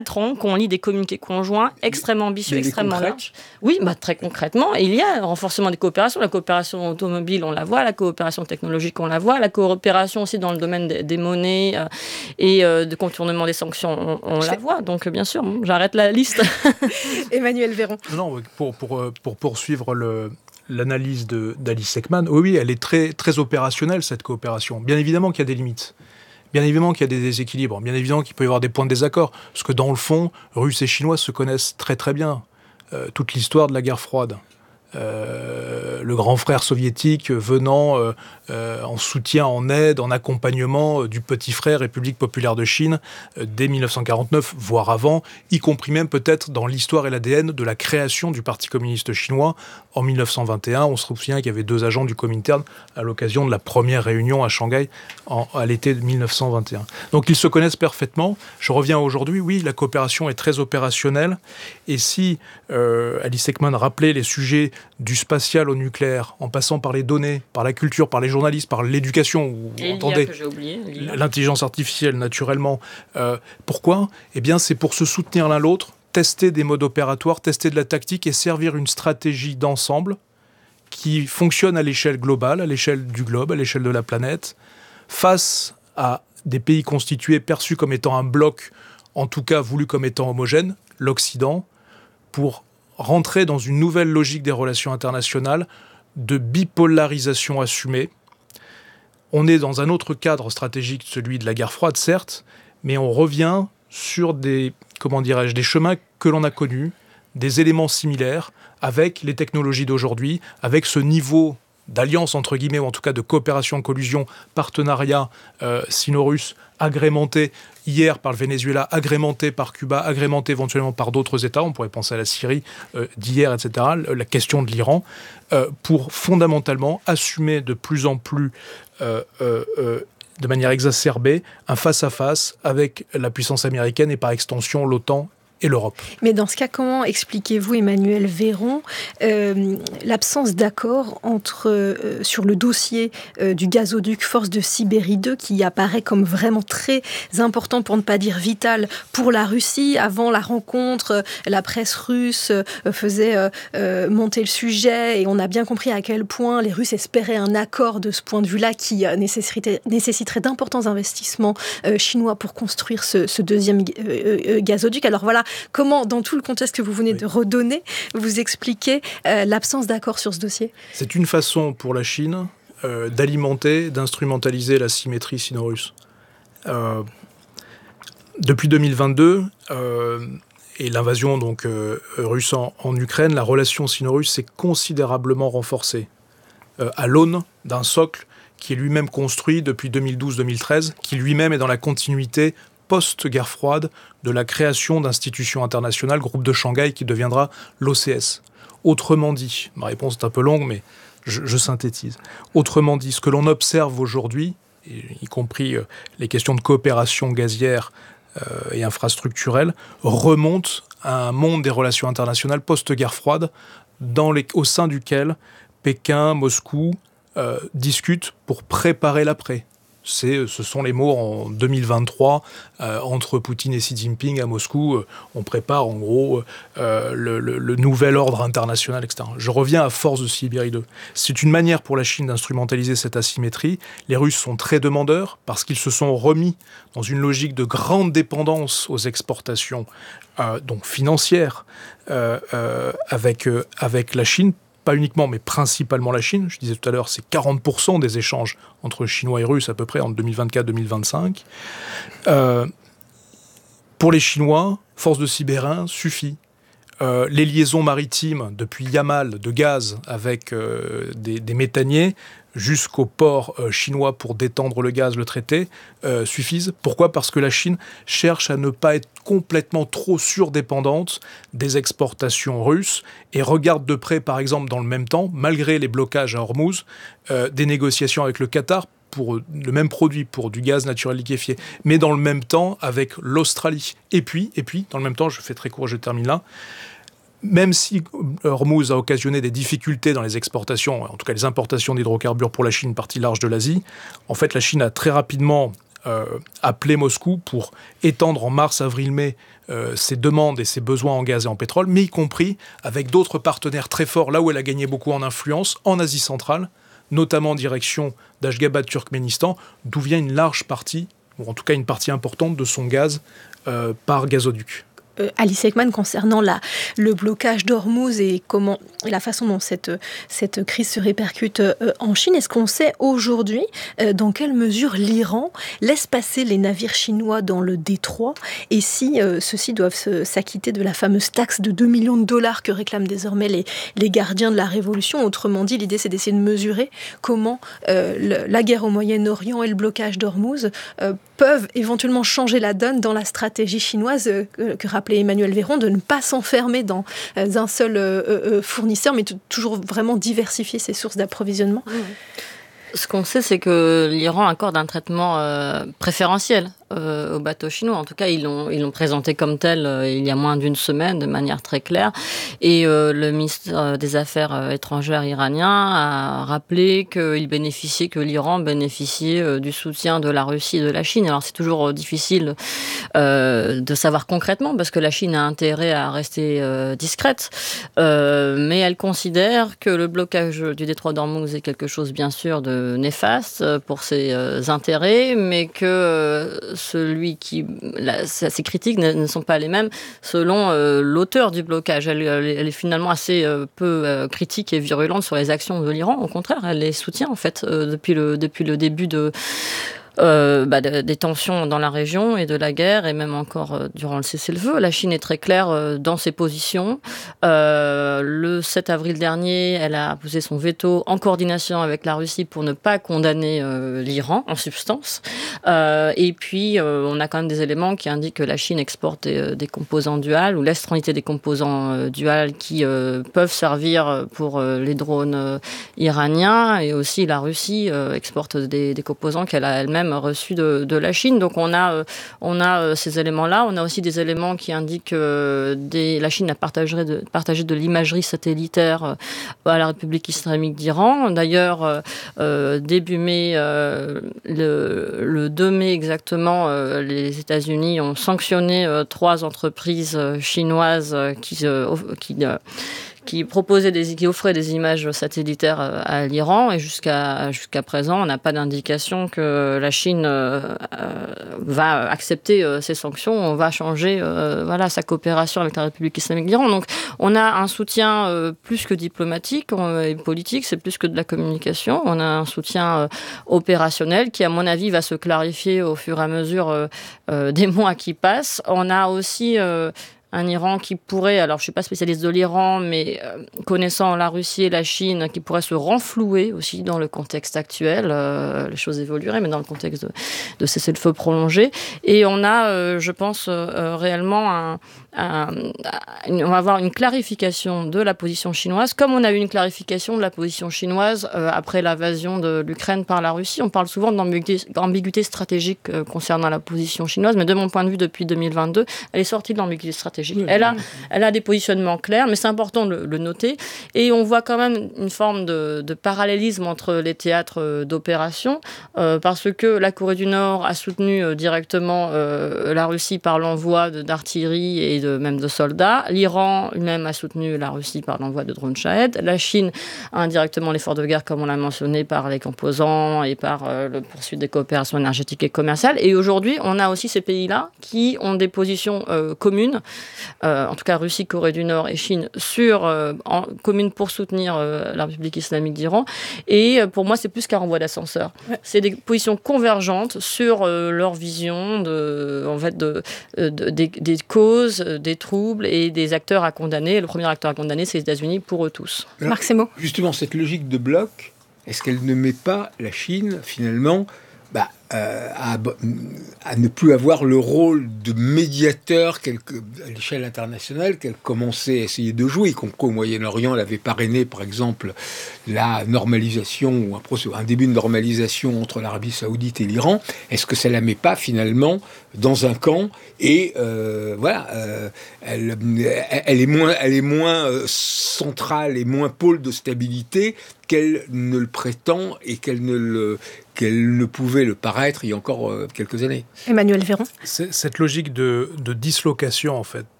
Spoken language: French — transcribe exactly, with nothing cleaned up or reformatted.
qu'on lit des communiqués conjoints extrêmement ambitieux, extrêmement larges. Oui, bah, très concrètement, il y a un renforcement des coopérations. La coopération automobile, on la voit, la coopération technologique, on la voit, la coopération aussi dans le domaine des, des monnaies euh, et euh, de contournement des sanctions, on, on la voit. Donc, bien sûr, j'arrête la liste. Emmanuel Véron. Non, pour, pour, pour poursuivre le... l'analyse de, d'Alice Ekman, oui, oui, elle est très, très opérationnelle, cette coopération. Bien évidemment qu'il y a des limites. Bien évidemment qu'il y a des déséquilibres. Bien évidemment qu'il peut y avoir des points de désaccord. Parce que dans le fond, Russes et Chinois se connaissent très très bien. Euh, toute l'histoire de la guerre froide. Euh, le grand frère soviétique venant euh, euh, en soutien, en aide, en accompagnement euh, du petit frère République populaire de Chine euh, dès dix-neuf cent quarante-neuf, voire avant, y compris même peut-être dans l'histoire et l'A D N de la création du Parti communiste chinois en dix-neuf cent vingt et un. On se souvient qu'il y avait deux agents du Comintern à l'occasion de la première réunion à Shanghai en, à l'été de dix-neuf cent vingt et un. Donc ils se connaissent parfaitement. Je reviens aujourd'hui, oui, la coopération est très opérationnelle. Et si euh, Alice Ekman rappelait les sujets du spatial au nucléaire, en passant par les données, par la culture, par les journalistes, par l'éducation, où et entendez que j'ai oublié, l'intelligence artificielle naturellement. Euh, pourquoi ? Eh bien, c'est pour se soutenir l'un l'autre, tester des modes opératoires, tester de la tactique et servir une stratégie d'ensemble qui fonctionne à l'échelle globale, à l'échelle du globe, à l'échelle de la planète, face à des pays constitués, perçus comme étant un bloc, en tout cas voulu comme étant homogène, l'Occident, pour rentrer dans une nouvelle logique des relations internationales de bipolarisation assumée. On est dans un autre cadre stratégique, celui de la guerre froide, certes, mais on revient sur des, comment dirais-je, des chemins que l'on a connus, des éléments similaires avec les technologies d'aujourd'hui, avec ce niveau d'alliance, entre guillemets, ou en tout cas de coopération, collusion, partenariat euh, sino-russe, agrémenté hier par le Venezuela, agrémenté par Cuba, agrémenté éventuellement par d'autres États, on pourrait penser à la Syrie euh, d'hier, et cetera, la question de l'Iran, euh, pour fondamentalement assumer de plus en plus, euh, euh, euh, de manière exacerbée, un face-à-face avec la puissance américaine et par extension l'OTAN et l'Europe. Mais dans ce cas, comment expliquez-vous, Emmanuel Véron, euh, l'absence d'accord entre, euh, sur le dossier euh, du gazoduc Force de Sibérie deux, qui apparaît comme vraiment très important, pour ne pas dire vital, pour la Russie. Avant la rencontre, euh, la presse russe euh, faisait euh, euh, monter le sujet et on a bien compris à quel point les Russes espéraient un accord de ce point de vue-là qui euh, nécessiterait, nécessiterait d'importants investissements euh, chinois pour construire ce, ce deuxième euh, euh, gazoduc. Alors voilà, comment, dans tout le contexte que vous venez oui. de redonner, vous expliquez euh, l'absence d'accord sur ce dossier ? C'est une façon pour la Chine euh, d'alimenter, d'instrumentaliser la symétrie sino-russe. Euh, depuis deux mille vingt-deux euh, et l'invasion donc euh, russe en, en Ukraine, la relation sino-russe s'est considérablement renforcée euh, à l'aune d'un socle qui est lui-même construit depuis deux mille douze deux mille treize, qui lui-même est dans la continuité post-guerre froide de la création d'institutions internationales, groupe de Shanghai qui deviendra l'O C S. Autrement dit, ma réponse est un peu longue, mais je, je synthétise. Autrement dit, ce que l'on observe aujourd'hui, y compris euh, les questions de coopération gazière euh, et infrastructurelle, remonte à un monde des relations internationales post-guerre froide, dans les, au sein duquel Pékin, Moscou euh, discutent pour préparer l'après. C'est, ce sont les mots en deux mille vingt-trois, euh, entre Poutine et Xi Jinping à Moscou, euh, on prépare en gros euh, le, le, le nouvel ordre international, et cetera. Je reviens à Force de Sibérie deux. C'est une manière pour la Chine d'instrumentaliser cette asymétrie. Les Russes sont très demandeurs parce qu'ils se sont remis dans une logique de grande dépendance aux exportations, euh, donc financières, euh, euh, avec, euh, avec la Chine. Pas uniquement, mais principalement la Chine. Je disais tout à l'heure, c'est quarante pour cent des échanges entre Chinois et Russes à peu près entre deux mille vingt-quatre deux mille vingt-cinq. Euh, pour les Chinois, Force de Sibérie un suffit. Euh, les liaisons maritimes depuis Yamal de gaz avec euh, des, des méthaniers jusqu'au port euh, chinois pour détendre le gaz, le traiter, euh, suffisent. Pourquoi ? Parce que la Chine cherche à ne pas être complètement trop surdépendante des exportations russes et regarde de près, par exemple, dans le même temps, malgré les blocages à Hormuz, euh, des négociations avec le Qatar pour le même produit, pour du gaz naturel liquéfié, mais dans le même temps avec l'Australie. Et puis, et puis, dans le même temps, je fais très court, je termine là, même si Hormuz a occasionné des difficultés dans les exportations, en tout cas les importations d'hydrocarbures pour la Chine, partie large de l'Asie, en fait la Chine a très rapidement euh, appelé Moscou pour étendre en mars, avril, mai euh, ses demandes et ses besoins en gaz et en pétrole, mais y compris avec d'autres partenaires très forts, là où elle a gagné beaucoup en influence, en Asie centrale, notamment en direction d'Ashgabat, Turkménistan, d'où vient une large partie, ou en tout cas une partie importante de son gaz euh, par gazoduc. Euh, Alice Ekman, concernant la, le blocage d'Ormuz et comment et la façon dont cette, cette crise se répercute euh, en Chine, est-ce qu'on sait aujourd'hui euh, dans quelle mesure l'Iran laisse passer les navires chinois dans le détroit et si euh, ceux-ci doivent se, s'acquitter de la fameuse taxe de deux millions de dollars que réclament désormais les, les gardiens de la révolution. Autrement dit, l'idée c'est d'essayer de mesurer comment euh, le, la guerre au Moyen-Orient et le blocage d'Ormuz euh, peuvent éventuellement changer la donne dans la stratégie chinoise euh, que, que rappelait Emmanuel Véron, de ne pas s'enfermer dans euh, un seul euh, euh, fournisseur, mais t- toujours vraiment diversifier ses sources d'approvisionnement. Mmh. Ce qu'on sait, c'est que l'Iran accorde un traitement euh, préférentiel euh, aux bateaux chinois. En tout cas, ils l'ont, ils l'ont présenté comme tel euh, il y a moins d'une semaine, de manière très claire. Et euh, le ministre des Affaires euh, étrangères iranien a rappelé qu'il bénéficiait, que l'Iran bénéficiait euh, du soutien de la Russie et de la Chine. Alors, c'est toujours euh, difficile euh, de savoir concrètement, parce que la Chine a intérêt à rester euh, discrète. Euh, mais elle considère que le blocage du détroit d'Ormuz est quelque chose, bien sûr, de néfaste pour ses euh, intérêts, mais que euh, celui qui... La, ses critiques ne, ne sont pas les mêmes selon euh, l'auteur du blocage. Elle, elle, elle est finalement assez euh, peu euh, critique et virulente sur les actions de l'Iran. Au contraire, elle les soutient, en fait, euh, depuis, le, depuis le début de... Euh, bah, de, des tensions dans la région et de la guerre, et même encore euh, durant le cessez-le-feu. La Chine est très claire euh, dans ses positions. Euh, le sept avril dernier, elle a posé son veto en coordination avec la Russie pour ne pas condamner euh, l'Iran, en substance. Euh, et puis, euh, on a quand même des éléments qui indiquent que la Chine exporte des, des composants duals, ou laisse transiter des composants euh, duals qui euh, peuvent servir pour euh, les drones euh, iraniens, et aussi la Russie euh, exporte des, des composants qu'elle a elle-même reçus de, de la Chine. Donc on a, euh, on a euh, ces éléments-là. On a aussi des éléments qui indiquent que euh, des, la Chine a partagé de, partagé de l'imagerie satellitaire euh, à la République islamique d'Iran. D'ailleurs, euh, euh, début mai, euh, le, le deux mai exactement, euh, les États-Unis ont sanctionné euh, trois entreprises euh, chinoises euh, qui... Euh, qui euh, qui proposait des, qui offrait des images satellitaires à l'Iran, et jusqu'à jusqu'à présent, on n'a pas d'indication que la Chine euh, va accepter euh, ces sanctions, on va changer euh, voilà sa coopération avec la République islamique d'Iran. Donc, on a un soutien euh, plus que diplomatique on, et politique, c'est plus que de la communication. On a un soutien euh, opérationnel qui, à mon avis, va se clarifier au fur et à mesure euh, euh, des mois qui passent. On a aussi euh, un Iran qui pourrait, alors je ne suis pas spécialiste de l'Iran, mais euh, connaissant la Russie et la Chine, qui pourrait se renflouer aussi dans le contexte actuel. Euh, les choses évolueraient, mais dans le contexte de, de cessez-le-feu prolongé. Et on a, euh, je pense, euh, réellement un... Un, un, on va avoir une clarification de la position chinoise, comme on a eu une clarification de la position chinoise euh, après l'invasion de l'Ukraine par la Russie. On parle souvent d'ambiguïté stratégique euh, concernant la position chinoise, mais de mon point de vue, depuis deux mille vingt-deux, elle est sortie de l'ambiguïté stratégique. Oui, elle, a, elle a des positionnements clairs, mais c'est important de le, le noter. Et on voit quand même une forme de, de parallélisme entre les théâtres d'opération, euh, parce que la Corée du Nord a soutenu euh, directement euh, la Russie par l'envoi de, d'artillerie et de, même de soldats. L'Iran lui-même a soutenu la Russie par l'envoi de drones Shahed. La Chine a indirectement l'effort de guerre, comme on l'a mentionné, par les composants et par euh, la poursuite des coopérations énergétiques et commerciales. Et aujourd'hui, on a aussi ces pays-là qui ont des positions euh, communes, euh, en tout cas Russie, Corée du Nord et Chine, sur, euh, en, communes pour soutenir euh, la République islamique d'Iran. Et euh, pour moi, c'est plus qu'un renvoi d'ascenseur. Ouais. C'est des positions convergentes sur euh, leur vision de, en fait, de, de, de, des, des causes, des troubles et des acteurs à condamner. Le premier acteur à condamner, c'est les États-Unis pour eux tous. Alors, Marc Semo. Justement, cette logique de bloc, est-ce qu'elle ne met pas la Chine, finalement, bah, euh, à, à ne plus avoir le rôle de médiateur quelque, à l'échelle internationale qu'elle commençait à essayer de jouer, comme au Moyen-Orient, elle avait parrainé, par exemple, la normalisation, ou un, un début de normalisation entre l'Arabie Saoudite et l'Iran. Est-ce que ça ne la met pas, finalement, dans un camp et euh, voilà, euh, elle, elle est moins, elle est moins euh, centrale et moins pôle de stabilité qu'elle ne le prétend et qu'elle ne, le, qu'elle ne pouvait le paraître apparaître il y a encore euh, quelques années. Emmanuel Véron. Cette logique de, de dislocation, en fait,